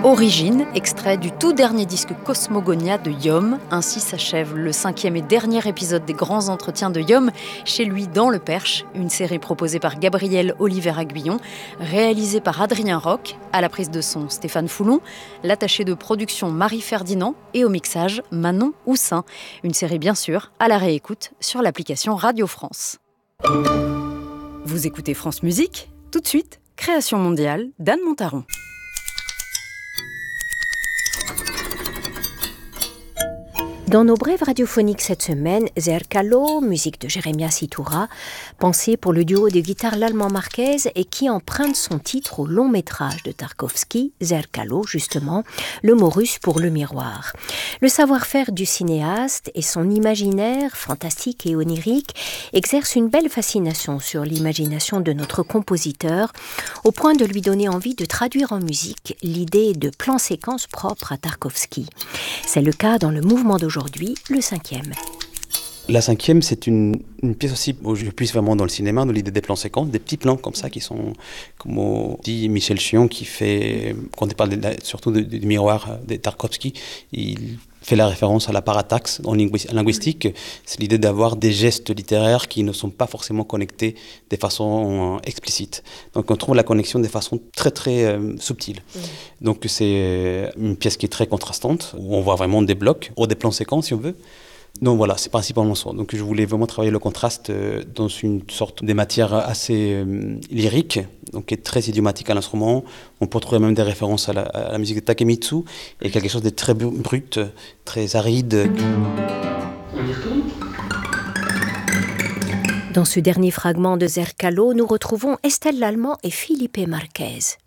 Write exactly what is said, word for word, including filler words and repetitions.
Origine, extrait du tout dernier disque Cosmogonia de Yom. Ainsi s'achève le cinquième et dernier épisode des grands entretiens de Yom, chez lui dans le Perche, une série proposée par Gabriel Oliver-Aguillon, réalisée par Adrien Roch, à la prise de son Stéphane Foulon, l'attaché de production Marie Ferdinand et au mixage Manon Houssin. Une série bien sûr à la réécoute sur l'application Radio France. Vous écoutez France Musique ? Tout de suite, Création mondiale d'Anne Montaron. Dans nos brèves radiophoniques cette semaine, Zerkalo, musique de Jeremias Iturra, pensée pour le duo de guitare l'allemand Marquez et qui emprunte son titre au long métrage de Tarkovsky, Zerkalo justement, le mot russe pour le miroir. Le savoir-faire du cinéaste et son imaginaire, fantastique et onirique, exercent une belle fascination sur l'imagination de notre compositeur, au point de lui donner envie de traduire en musique l'idée de plan-séquence propre à Tarkovsky. C'est le cas dans le mouvement d'aujourd'hui. Aujourd'hui, le cinquième. La cinquième, c'est une, une pièce aussi où je puisse vraiment dans le cinéma, dans l'idée des plans séquences, des petits plans comme ça qui sont, comme dit Michel Chion, qui fait, quand on parle de la, surtout du, du miroir de Tarkovsky, il fait la référence à la parataxe en linguistique. C'est l'idée d'avoir des gestes littéraires qui ne sont pas forcément connectés de façon explicite. Donc on trouve la connexion de façon très très euh, subtile. Mmh. Donc c'est une pièce qui est très contrastante, où on voit vraiment des blocs, ou des plans séquences si on veut. Donc voilà, c'est principalement ça. Donc je voulais vraiment travailler le contraste euh, dans une sorte de matière assez euh, lyrique, donc qui est très idiomatique à l'instrument. On peut trouver même des références à la, à la musique de Takemitsu, et quelque chose de très brut, très aride. On y retourne ? Dans ce dernier fragment de Zerkalo, nous retrouvons Estelle Lallemand et Felipe Marquez.